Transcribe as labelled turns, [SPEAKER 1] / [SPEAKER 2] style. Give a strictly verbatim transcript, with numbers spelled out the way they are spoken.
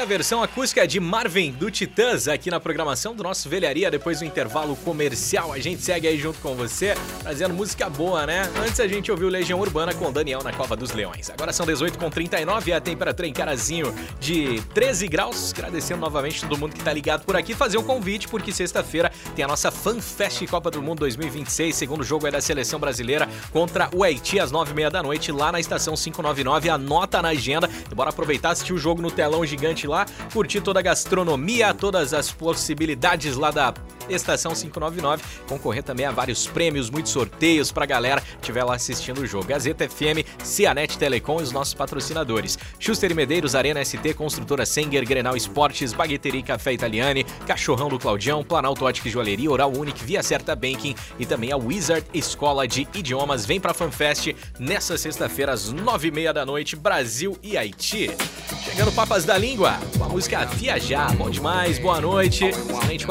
[SPEAKER 1] a versão acústica de Marvin, do Titãs, aqui na programação do nosso Velharia, depois do intervalo comercial. A gente segue aí junto com você, trazendo música boa, né? Antes a gente ouviu Legião Urbana com Daniel na Cova dos Leões. Agora são dezoito e trinta e nove, a temperatura em Carazinho de treze graus. Agradecendo novamente todo mundo que tá ligado por aqui. Fazer um convite, porque sexta-feira tem a nossa FanFest Copa do Mundo dois mil e vinte e seis. Segundo jogo é da Seleção Brasileira contra o Haiti, às nove e meia da noite, lá na Estação quinhentos e noventa e nove. Anota na agenda. E bora aproveitar, assistir o jogo no telão gigante lá, curtir toda a gastronomia, todas as possibilidades lá da Estação quinhentos e noventa e nove, concorrer também a vários prêmios, muitos sorteios pra galera que estiver lá assistindo o jogo. Gazeta F M, Cianet Telecom e os nossos patrocinadores: Schuster e Medeiros, Arena S T, Construtora Senger, Grenal Esportes, Bagueteria e Café Italiane, Cachorrão do Claudião, Planalto Ótica e Joalheria, Oral Unique, Via Certa Banking e também a Wizard Escola de Idiomas. Vem pra FanFest nessa sexta-feira às nove e meia da noite, Brasil e Haiti. Chegando Papas da Língua, com a música Viajar. Bom demais, boa noite. Excelente